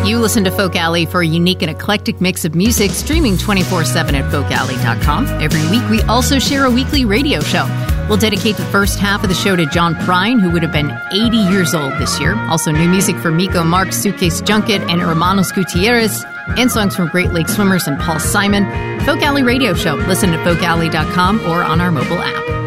You listen to Folk Alley for a unique and eclectic mix of music, streaming 24/7 at folkalley.com. Every week, we also share a weekly radio show. We'll dedicate the first half of the show to John Prine, who would have been 80 years old this year. Also, new music from Miko Marks, Suitcase Junket, and Hermanos Gutierrez, and songs from Great Lake Swimmers and Paul Simon. Folk Alley Radio Show. Listen to folkalley.com or on our mobile app.